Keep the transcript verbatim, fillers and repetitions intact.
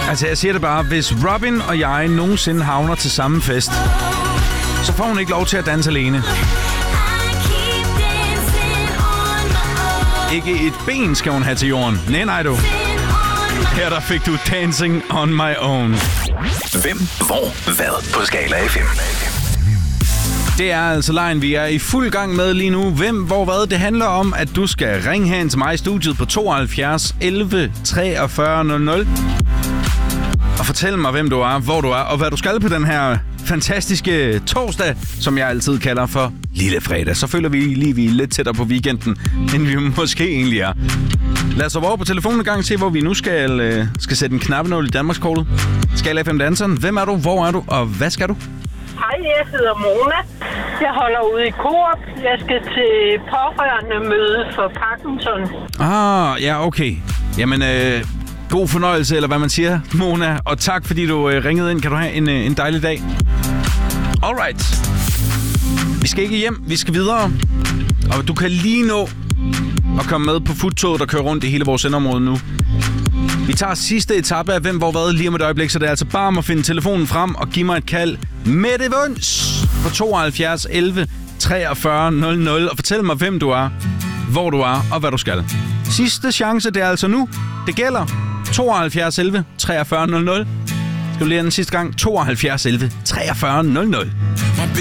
Altså, jeg siger det bare. Hvis Robin og jeg nogensinde havner til samme fest, så får hun ikke lov til at danse alene. Ikke et ben skal hun have til jorden. Nej, nej du. Her der fik du Dancing on My Own. Hvem, hvor, hvad på Skala F M. Det er altså lejen, vi er i fuld gang med lige nu. Hvem, hvor, hvad? Det handler om, at du skal ringe hen til mig i studiet på tooghalvfjerds elleve treogfyrre nul nul og fortælle mig, hvem du er, hvor du er, og hvad du skal på den her fantastiske torsdag, som jeg altid kalder for Lille Fredag. Så føler vi lige, vi er lidt tættere på weekenden, end vi måske egentlig er. Lad os over på telefonen en gang og se, hvor vi nu skal, øh, skal sætte en knappenål i Danmarkskortet. Skala F M Danseren. Hvem er du? Hvor er du? Og hvad skal du? Hej, jeg hedder Mona. Jeg holder ude i Coop. Jeg skal til pårørende møde for Parkinson. Ah, ja, okay. Jamen, øh, god fornøjelse, eller hvad man siger, Mona. Og tak, fordi du øh, ringede ind. Kan du have en, øh, en dejlig dag. Alright. Vi skal ikke hjem. Vi skal videre. Og du kan lige nå at komme med på foodtoget, der kører rundt i hele vores sendområde nu. Vi tager sidste etape af Hvem, hvor, hvad lige om et øjeblik, så det er altså bare om at finde telefonen frem og give mig et kald med det vunds på tooghalvfjerds elleve treogfyrre nul nul og fortæl mig, hvem du er, hvor du er og hvad du skal. Sidste chance, det er altså nu. Det gælder tooghalvfjerds elleve treogfyrre nul nul. Skal du lige den sidste gang? tooghalvfjerds elleve treogfyrre nul nul.